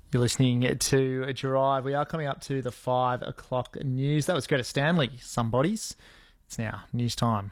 You're listening to Drive. We are coming up to the 5 o'clock news. That was Greta Stanley, some bodies. It's now news time.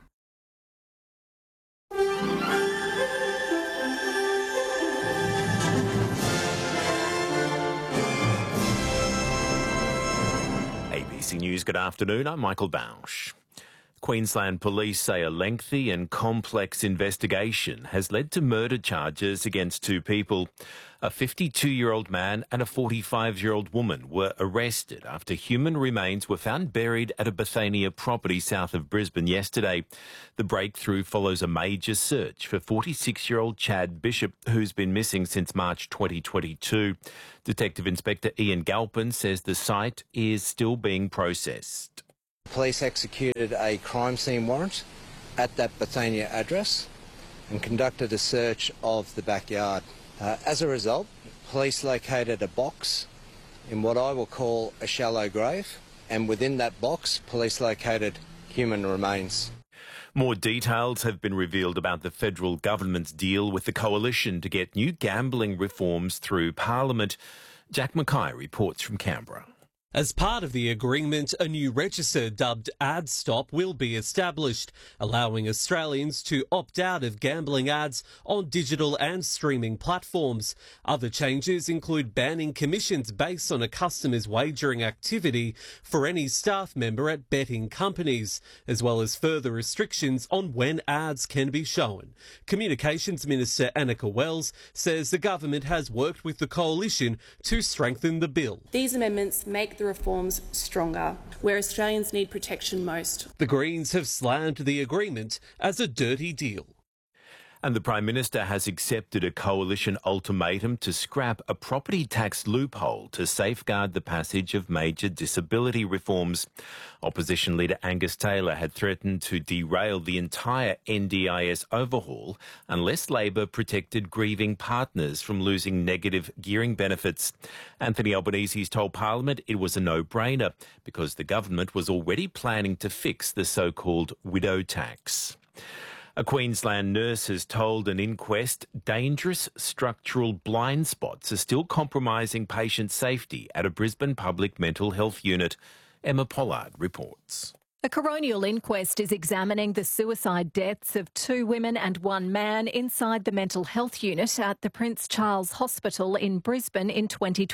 ABC News, good afternoon. I'm Michael Bausch. Queensland Police say a lengthy and complex investigation has led to murder charges against two people. A 52-year-old man and a 45-year-old woman were arrested after human remains were found buried at a Bethania property south of Brisbane yesterday. The breakthrough follows a major search for 46-year-old Chad Bishop, who's been missing since March 2022. Detective Inspector Ian Galpin says the site is still being processed. Police executed a crime scene warrant at that Bethania address and conducted a search of the backyard. As a result, police located a box in what I will call a shallow grave, and within that box, police located human remains. More details have been revealed about the federal government's deal with the coalition to get new gambling reforms through Parliament. Jack Mackay reports from Canberra. As part of the agreement, a new register dubbed AdStop will be established, allowing Australians to opt out of gambling ads on digital and streaming platforms. Other changes include banning commissions based on a customer's wagering activity for any staff member at betting companies, as well as further restrictions on when ads can be shown. Communications Minister Annika Wells says the government has worked with the coalition to strengthen the bill. These amendments make the reforms stronger, where Australians need protection most. The Greens have slammed the agreement as a dirty deal. And the Prime Minister has accepted a coalition ultimatum to scrap a property tax loophole to safeguard the passage of major disability reforms. Opposition leader Angus Taylor had threatened to derail the entire NDIS overhaul unless Labor protected grieving partners from losing negative gearing benefits. Anthony Albanese's told Parliament it was a no-brainer because the government was already planning to fix the so-called widow tax. A Queensland nurse has told an inquest dangerous structural blind spots are still compromising patient safety at a Brisbane public mental health unit. Emma Pollard reports. A coronial inquest is examining the suicide deaths of 2 women and 1 man inside the mental health unit at the Prince Charles Hospital in Brisbane in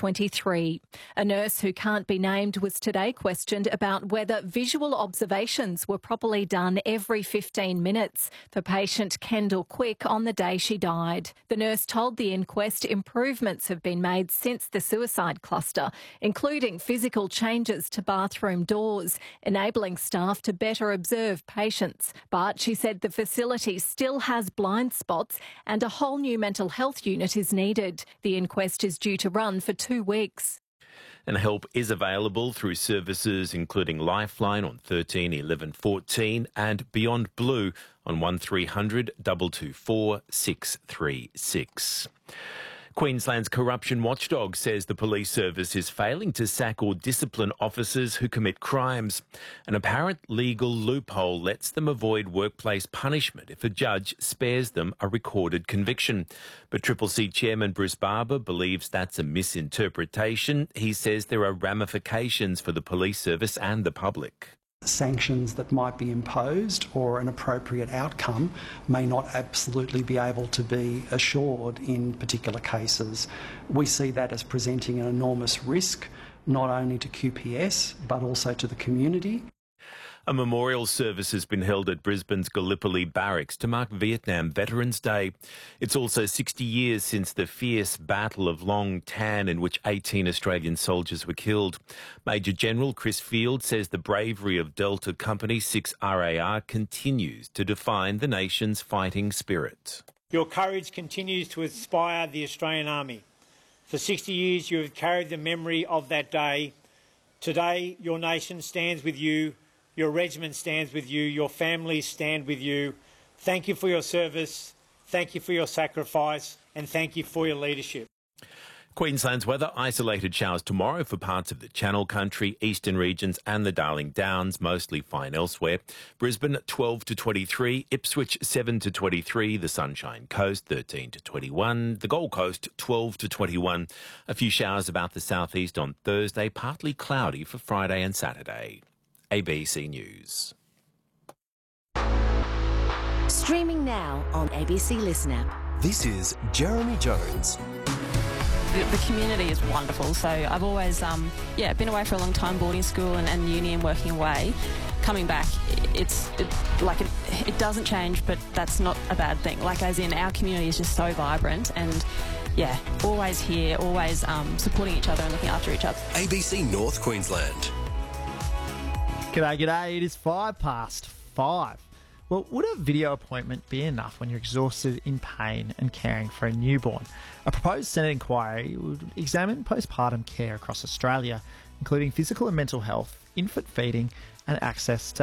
2023. A nurse who can't be named was today questioned about whether visual observations were properly done every 15 minutes for patient Kendall Quick on the day she died. The nurse told the inquest improvements have been made since the suicide cluster, including physical changes to bathroom doors, enabling staff to better observe patients. But she said the facility still has blind spots and a whole new mental health unit is needed. The inquest is due to run for 2 weeks. And help is available through services including Lifeline on 13 11 14 and Beyond Blue on 1300 224 636. Queensland's corruption watchdog says the police service is failing to sack or discipline officers who commit crimes. An apparent legal loophole lets them avoid workplace punishment if a judge spares them a recorded conviction. But Triple C Chairman Bruce Barber believes that's a misinterpretation. He says there are ramifications for the police service and the public. Sanctions that might be imposed or an appropriate outcome may not absolutely be able to be assured in particular cases. We see that as presenting an enormous risk, not only to QPS but also to the community. A memorial service has been held at Brisbane's Gallipoli Barracks to mark Vietnam Veterans Day. It's also 60 years since the fierce Battle of Long Tan in which 18 Australian soldiers were killed. Major General Chris Field says the bravery of Delta Company 6 RAR continues to define the nation's fighting spirit. Your courage continues to inspire the Australian Army. For 60 years you have carried the memory of that day. Today your nation stands with you. Your regiment stands with you, your families stand with you. Thank you for your service, thank you for your sacrifice, and thank you for your leadership. Queensland's weather, isolated showers tomorrow for parts of the Channel Country, eastern regions and the Darling Downs, mostly fine elsewhere. Brisbane 12 to 23, Ipswich 7 to 23, the Sunshine Coast 13 to 21, the Gold Coast 12 to 21. A few showers about the southeast on Thursday, partly cloudy for Friday and Saturday. ABC News. Streaming now on ABC Listen app. This is Jeremy Jones. The community is wonderful. So I've always, been away for a long time, boarding school and uni and working away. Coming back, it doesn't change, but that's not a bad thing. Like, as in, our community is just so vibrant and, always here, always supporting each other and looking after each other. ABC North Queensland. G'day. It is 5:05. Well, would a video appointment be enough when you're exhausted, in pain and caring for a newborn? A proposed Senate inquiry would examine postpartum care across Australia, including physical and mental health, infant feeding and access to